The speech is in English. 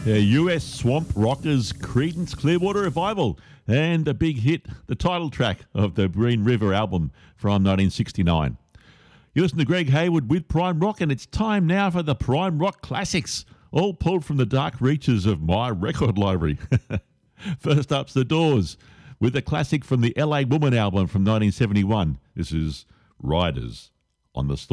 US swamp rockers Creedence Clearwater Revival and a big hit, the title track of the Green River album from 1969. You listen to Greg Hayward with Prime Rock, and it's time now for the Prime Rock Classics, all pulled from the dark reaches of my record library. First up's The Doors with a classic from the LA Woman album from 1971. This is Riders on the Storm.